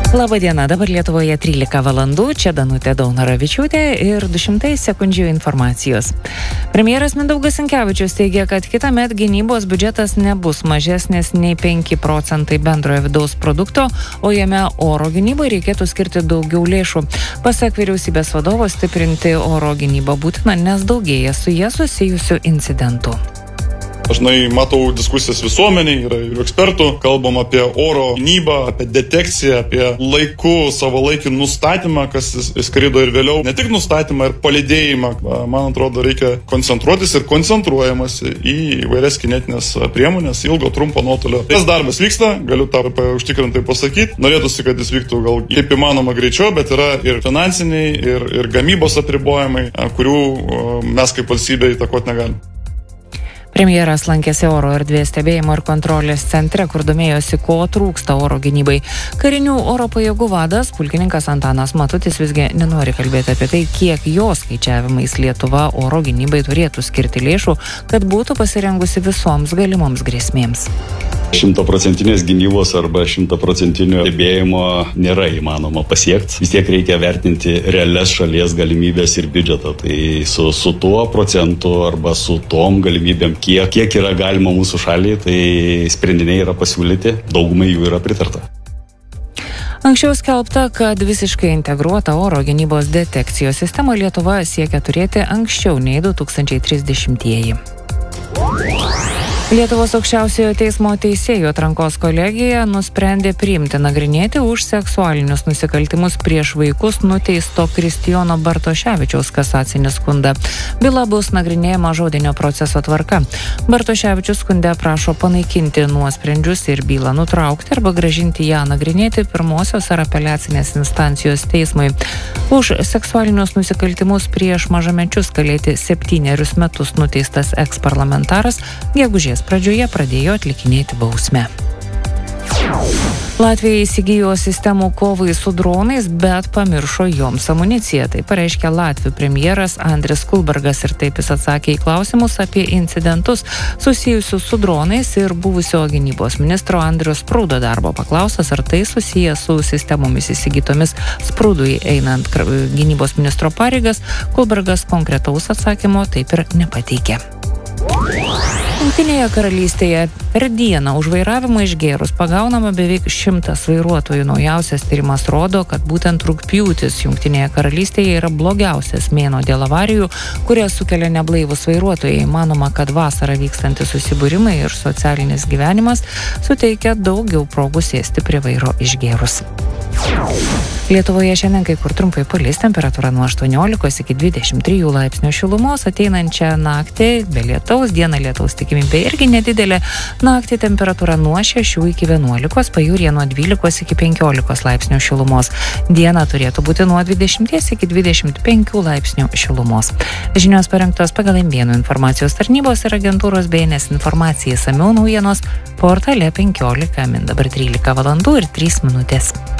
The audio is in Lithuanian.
Labadiena, dabar Lietuvoje 13 valandų, čia Danutė Daunoravičiūtė ir 200 sekundžių informacijos. Premjeras Mindaugas Sinkevičius teigia, kad kitąmet gynybos biudžetas nebus mažesnis nei 5% bendrojo vidaus produkto, o jame oro gynybai reikėtų skirti daugiau lėšų. Pasak vyriausybės vadovo, stiprinti oro gynybą būtina, nes daugėja su jie susijusių incidentų. Dažnai matau diskusijas visuomeniai, yra ir ekspertų, kalbam apie oro gynybą, apie detekciją, apie laikų, savalaikį nustatymą, kas skrido ir vėliau. Ne tik nustatymą ir palydėjimą, man atrodo, reikia koncentruotis ir koncentruojamasi į įvairias kinetinės priemonės, ilgo, trumpo nuotolio. Tas darbas vyksta, galiu tą užtikrintai pasakyti. Norėtųsi, kad jis vyktų gal kaip įmanoma greičiau, bet yra ir finansiniai, ir gamybos apribojimai, kurių mes kaip valstybė įtakoti negalim. Premjeras lankėsi oro erdvės stebėjimo ir kontrolės centre, kur domėjosi, ko trūksta oro gynybai. Karinių oro pajėgų vadas, pulkininkas Antanas Matutis, visgi nenori kalbėti apie tai, kiek jo skaičiavimais Lietuva oro gynybai turėtų skirti lėšų, kad būtų pasirengusi visoms galimoms grėsmėms. 100% gynybos arba 100% stebėjimo nėra įmanoma pasiekti. Vis tiek reikia vertinti realias šalies galimybės ir biudžetą. Tai su tuo procentu arba su tom galimybėm, kiek yra galima mūsų šaliai, tai sprendiniai yra pasiūlyti, daugumai jų yra pritarta. Anksčiau skelbta, kad visiškai integruota oro gynybos detekcijos sistema Lietuva siekia turėti anksčiau nei 2030-ieji. Lietuvos aukščiausiojo teismo teisėjų atrankos kolegija nusprendė priimti nagrinėti už seksualinius nusikaltimus prieš vaikus nuteisto Kristijono Bartoševičiaus kasacinį skundą. Byla bus nagrinėjama žodinio proceso tvarka. Bartoševičius skunde prašo panaikinti nuosprendžius ir bylą nutraukti arba grąžinti ją nagrinėti pirmosios ar apeliacinės instancijos teismui. Už seksualinius nusikaltimus prieš mažamečius kalėti 7 metus nuteistas eksparlamentaras gegužės pradžioje pradėjo atlikinėti bausmę. Latvija įsigijo sistemų kovai su dronais, bet pamiršo joms amuniciją. Tai pareiškė Latvių premjeras Andris Kulbergas ir taip jis atsakė į klausimus apie incidentus susijusius su dronais ir buvusio gynybos ministro Andriaus Sprūdo darbo. Paklaustas, ar tai susiję su sistemomis įsigytomis Sprūdui einant gynybos ministro pareigas, Kulbergas konkretaus atsakymo taip ir nepateikė. Jungtinėje karalystėje per dieną už vairavimą išgėrus pagaunama beveik 100 vairuotojų. Naujausias tyrimas rodo, kad būtent rugpjūtis Jungtinėje karalystėje yra blogiausias mėnuo dėl avarijų, kurias sukelia neblaivūs vairuotojai. Manoma, kad vasarą vykstantys susibūrimai ir socialinis gyvenimas suteikia daugiau progų sėsti prie vairo išgėrus. Lietuvoje šiandien kai kur trumpai palis, temperatūra nuo 18 iki 23 laipsnių šilumos, ateinančią naktį be lietaus, dieną lietaus tikimybė irgi nedidelė, naktį temperatūra nuo 6 iki 11, pajūryje nuo 12 iki 15 laipsnių šilumos, dieną turėtų būti nuo 20 iki 25 laipsnių šilumos. Žinios parengtos pagal Indėnų informacijos tarnybos ir agentūros BNS informacija, išsamiau naujienos portale 15 min. Dabar 13 valandų ir 3 minutės.